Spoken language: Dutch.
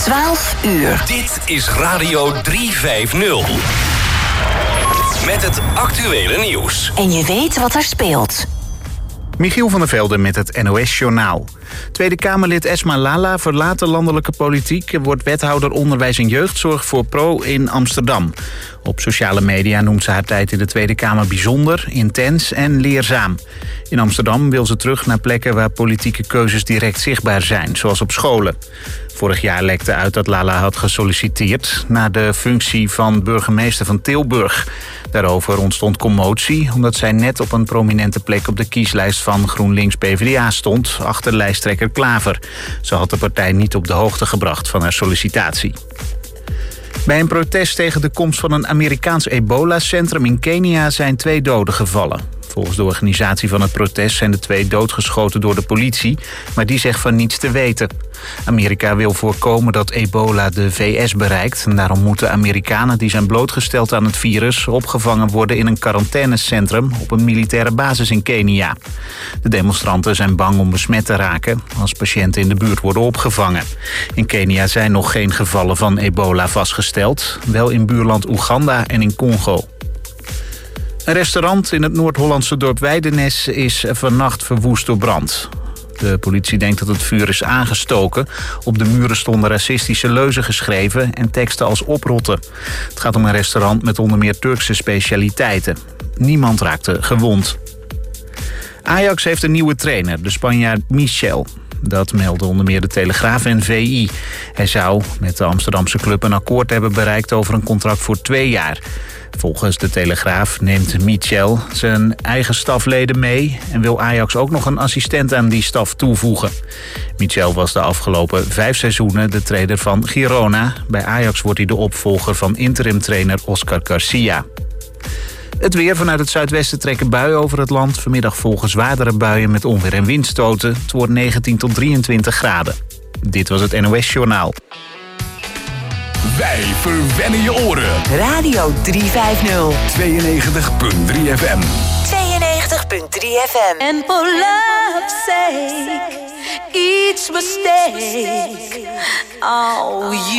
12 uur. Dit is Radio 350. Met het actuele nieuws. En je weet wat er speelt. Michiel van der Velde met het NOS-journaal. Tweede Kamerlid Esma Lala verlaat de landelijke politiek en wordt wethouder onderwijs en jeugdzorg voor PRO in Amsterdam. Op sociale media noemt ze haar tijd in de Tweede Kamer bijzonder, intens en leerzaam. In Amsterdam wil ze terug naar plekken waar politieke keuzes direct zichtbaar zijn, zoals op scholen. Vorig jaar lekte uit dat Lala had gesolliciteerd naar de functie van burgemeester van Tilburg. Daarover ontstond commotie omdat zij net op een prominente plek op de kieslijst van GroenLinks-PvdA stond, achter lijsttrekker Klaver. Ze had de partij niet op de hoogte gebracht van haar sollicitatie. Bij een protest tegen de komst van een Amerikaans ebola-centrum in Kenia zijn 2 doden gevallen. Volgens de organisatie van het protest zijn de 2 doodgeschoten door de politie, maar die zegt van niets te weten. Amerika wil voorkomen dat ebola de VS bereikt. En daarom moeten Amerikanen die zijn blootgesteld aan het virus opgevangen worden in een quarantainecentrum op een militaire basis in Kenia. De demonstranten zijn bang om besmet te raken als patiënten in de buurt worden opgevangen. In Kenia zijn nog geen gevallen van ebola vastgesteld, wel in buurland Oeganda en in Congo. Een restaurant in het Noord-Hollandse dorp Weidenes is vannacht verwoest door brand. De politie denkt dat het vuur is aangestoken. Op de muren stonden racistische leuzen geschreven en teksten als oprotten. Het gaat om een restaurant met onder meer Turkse specialiteiten. Niemand raakte gewond. Ajax heeft een nieuwe trainer, de Spanjaard Michel. Dat meldde onder meer de Telegraaf en VI. Hij zou met de Amsterdamse club een akkoord hebben bereikt over een contract voor 2 jaar. Volgens de Telegraaf neemt Michel zijn eigen stafleden mee en wil Ajax ook nog een assistent aan die staf toevoegen. Michel was de afgelopen 5 seizoenen de trainer van Girona. Bij Ajax wordt hij de opvolger van interimtrainer Oscar Garcia. Het weer: vanuit het zuidwesten trekken buien over het land. Vanmiddag volgen zwaardere buien met onweer en windstoten. Het wordt 19 tot 23 graden. Dit was het NOS Journaal. Wij verwennen je oren. Radio 350. 92.3 FM. 92.3 FM. And for love's sake, each mistake, oh,